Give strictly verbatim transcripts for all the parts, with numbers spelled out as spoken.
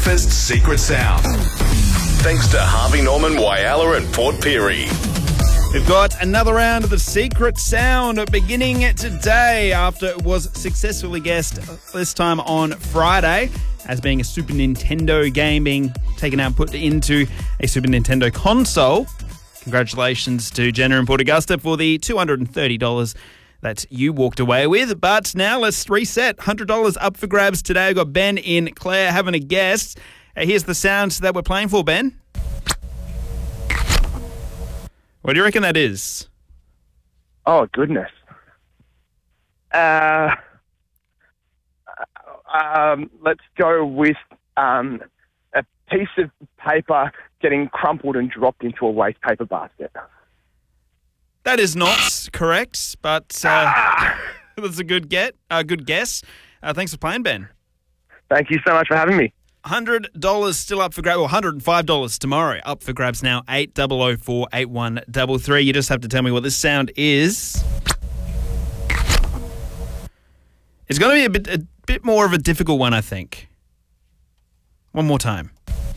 Breakfast Secret Sound. Thanks to Harvey Norman, Whyalla and Port Pirie. We've got another round of the Secret Sound beginning today after it was successfully guessed this time on Friday as being a Super Nintendo game being taken out and put into a Super Nintendo console. Congratulations to Jenna and Port Augusta for the two hundred thirty dollars that you walked away with. But now let's reset. one hundred dollars up for grabs today. I've got Ben in Clare having a guess. Uh, here's the sounds that we're playing for, Ben. What do you reckon that is? Oh, goodness. Uh, um, let's go with um, a piece of paper getting crumpled and dropped into a waste paper basket. That is not correct, but uh, ah. that's a good get, a good guess. Uh, thanks for playing, Ben. Thank you so much for having me. one hundred dollars still up for grabs, or one hundred five dollars tomorrow. Up for grabs now, eight zero zero four, eight one three three. You just have to tell me what this sound is. It's going to be a bit, a bit more of a difficult one, I think. One more time.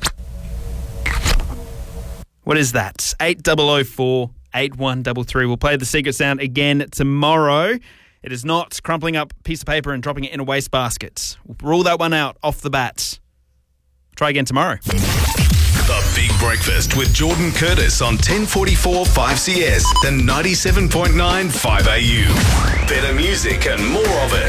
What is that? eight zero zero four, eight one three three. We'll play the secret sound again tomorrow. It is not crumpling up a piece of paper and dropping it in a waste basket. We'll rule that one out off the bat. Try again tomorrow. The Big Breakfast with Jordan Curtis on ten forty-four five C S and ninety-seven point nine five A U. Better music and more of it.